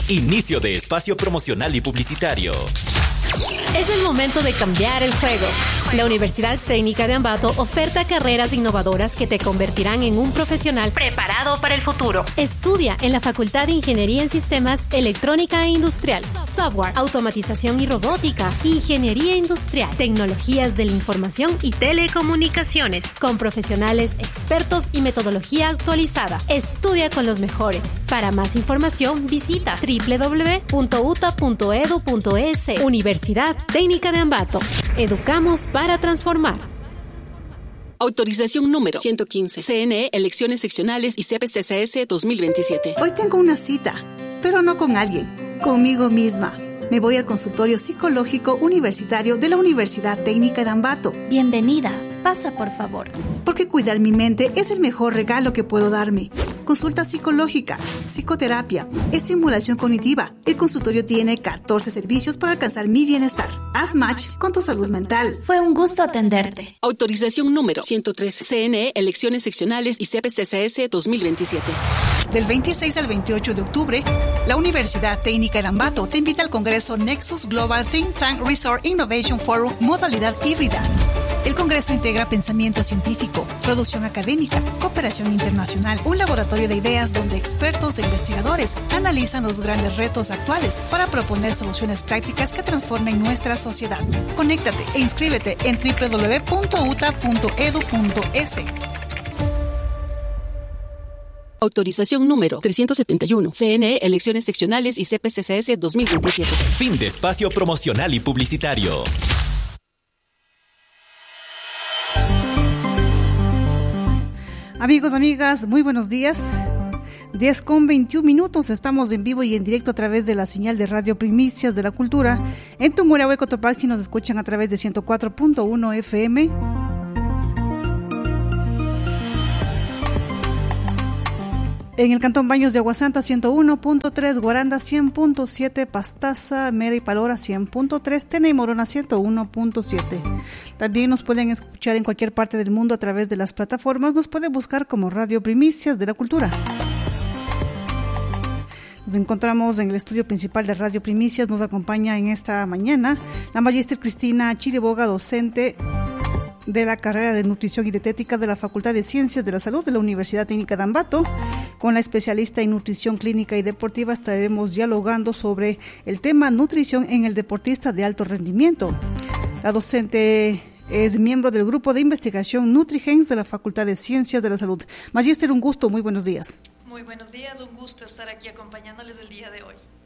Inicio de espacio promocional y publicitario. Es el momento de cambiar el juego. La Universidad Técnica de Ambato oferta carreras innovadoras que te convertirán en un profesional preparado para el futuro. Estudia en la Facultad de Ingeniería en Sistemas, Electrónica e Industrial, Software, Automatización y Robótica, Ingeniería Industrial, Tecnologías de la Información y Telecomunicaciones, con profesionales expertos y metodología actualizada. Estudia con los mejores. Para más información, visita www.uta.edu.es. Universidad Técnica de Ambato. Educamos para transformar. Autorización número 115. CNE, Elecciones Seccionales y CPCCS 2027. Hoy tengo una cita, pero no con alguien, conmigo misma. Me voy al consultorio psicológico universitario de la Universidad Técnica de Ambato. Bienvenida. Pasa, por favor. Porque cuidar mi mente es el mejor regalo que puedo darme. Consulta psicológica, psicoterapia, estimulación cognitiva. El consultorio tiene 14 servicios para alcanzar mi bienestar. Haz match con tu salud mental. Fue un gusto atenderte. Autorización número 113. CNE, Elecciones Seccionales y CPCCS 2027. Del 26 al 28 de octubre, la Universidad Técnica de Ambato te invita al Congreso Nexus Global Think Tank Resort Innovation Forum modalidad híbrida. El Congreso integra pensamiento científico, producción académica, cooperación internacional, un laboratorio de ideas donde expertos e investigadores analizan los grandes retos actuales para proponer soluciones prácticas que transformen nuestra sociedad. Conéctate e inscríbete en www.uta.edu.es. Autorización número 371. CNE, Elecciones Seccionales y CPCCS 2027. Fin de espacio promocional y publicitario. Amigos, amigas, muy buenos días. 10:21, estamos en vivo y en directo a través de la señal de Radio Primicias de la Cultura. En Tungurahua, Cotopaxi nos escuchan a través de 104.1 FM. En el Cantón Baños de Aguasanta 101.3, Guaranda 100.7, Pastaza, Mera y Palora 100.3, Tena y Morona 101.7. También nos pueden escuchar en cualquier parte del mundo a través de las plataformas. Nos pueden buscar como Radio Primicias de la Cultura. Nos encontramos en el estudio principal de Radio Primicias. Nos acompaña en esta mañana la magíster Cristina Chiriboga, docente de la carrera de Nutrición y Dietética de la Facultad de Ciencias de la Salud de la Universidad Técnica de Ambato. Con la especialista en nutrición clínica y deportiva estaremos dialogando sobre el tema nutrición en el deportista de alto rendimiento. La docente es miembro del grupo de investigación NutriGens de la Facultad de Ciencias de la Salud. Magíster, un gusto, muy buenos días. Muy buenos días, un gusto estar aquí acompañándoles el día de hoy.